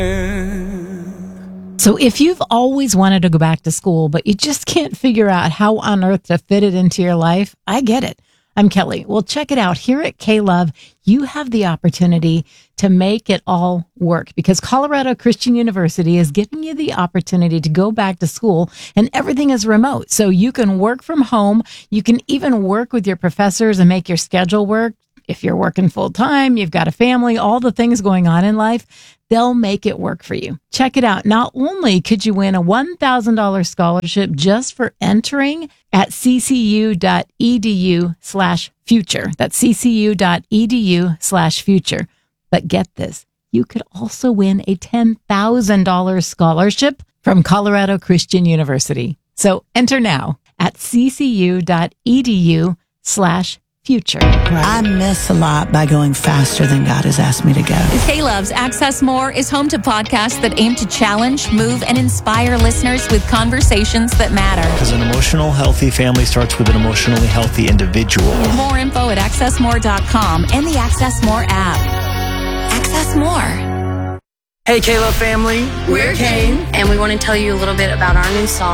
So if you've always wanted to go back to school, but you just can't figure out how on earth to fit it into your life, I get it. I'm Kelly. Well, check it out. Here at K-Love, you have the opportunity to make it all work because Colorado Christian University is giving you the opportunity to go back to school and everything is remote. So you can work from home. You can even work with your professors and make your schedule work. If you're working full time, you've got a family, all the things going on in life, they'll make it work for you. Check it out. Not only could you win a $1,000 scholarship just for entering at ccu.edu/future. That's ccu.edu/future. But get this, you could also win a $10,000 scholarship from Colorado Christian University. So enter now at ccu.edu/future. I miss a lot by going faster than God has asked me to go. K-Love's Access More is home to podcasts that aim to challenge, move, and inspire listeners with conversations that matter. Because an emotional, healthy family starts with an emotionally healthy individual. More info at accessmore.com and the Access More app. Access More. Hey, K-Love family. We're Kane, and we want to tell you a little bit about our new song.